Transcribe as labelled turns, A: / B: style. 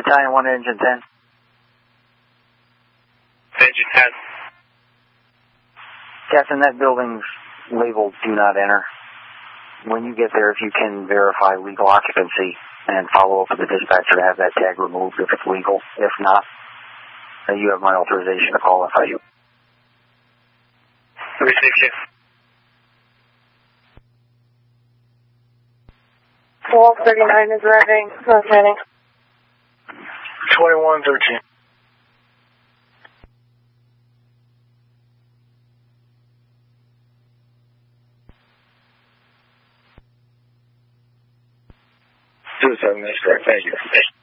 A: Battalion 1, Engine 10.
B: Engine 10.
A: Captain, that building's labeled Do Not Enter. When you get there, if you can verify legal occupancy and follow up with the dispatcher to have that tag removed if it's legal. If not, you have my authorization to call FIU.
B: Received you.
C: Wall 39 is arriving. North Manning.
B: 2113. Suicide, that's correct. Thank you.